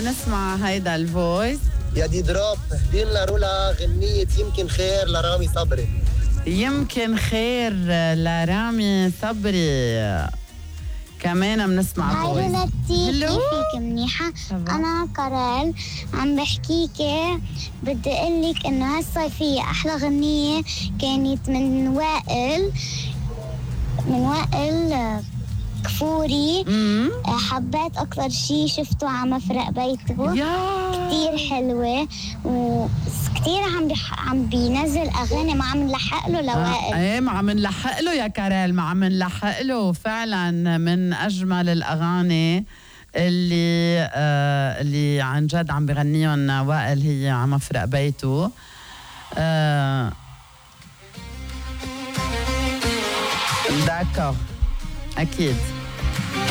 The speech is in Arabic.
بنسمع هيدا الفويس. يا دي دروب اهدي لنا رولا غنية يمكن خير لرامي صبري. يمكن خير لرامي صبري. كمان بنسمع فويس. هاي رولتي، كيفك؟ منيحة. أنا كارل عم بحكيكي، بدي أقلك إنه هالصيفية أحلى غنية كانت من وائل كفوري. حبيت أكثر شي شفته على مفرق بيته، كتير حلوة وكتير عم بينزل أغاني ما عم نلحق له لوائل. ايه ما عم نلحق له يا كارل، ما عم نلحق له فعلا. من أجمل الأغاني اللي عن جد عم بغنيهم وائل هي على مفرق بيته. داكو أكيد.